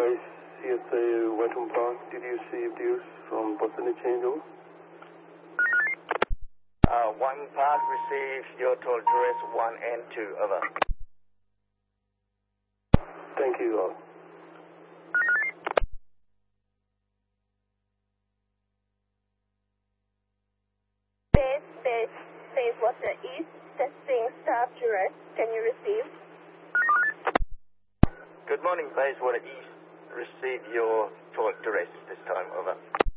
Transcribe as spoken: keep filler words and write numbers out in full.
base, C S A Wenton Park. Did you receive views from Boston Exchange? Over? Uh, one Park received your total address one and two. Over. Thank you all. Base, base, base, what's the east? Testing staff address. Can you receive? Good morning, Bayswater East. Receive your total address this time. Over.